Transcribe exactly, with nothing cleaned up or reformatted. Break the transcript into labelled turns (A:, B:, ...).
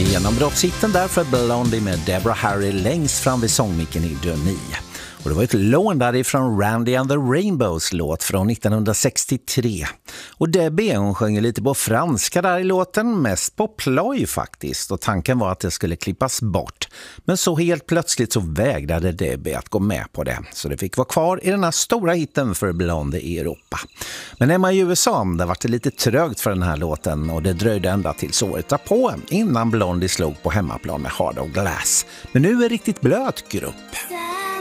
A: Genombrottshitten där för Blondie med Deborah Harry längst fram vid sångmicken i Döni. Och det var ett lån därifrån Randy and the Rainbows låt från nittonhundrasextiotre. Och Debbie, hon sjöng lite på franska där i låten, mest på ploj faktiskt. Och tanken var att det skulle klippas bort. Men så helt plötsligt så vägrade Debbie att gå med på det. Så det fick vara kvar i den här stora hitten för Blondie i Europa. Men hemma i U S A, där var det lite trögt för den här låten. Och det dröjde ända till året därpå innan Blondie slog på hemmaplan med Hard of Glass. Men nu är det riktigt blöt grupp.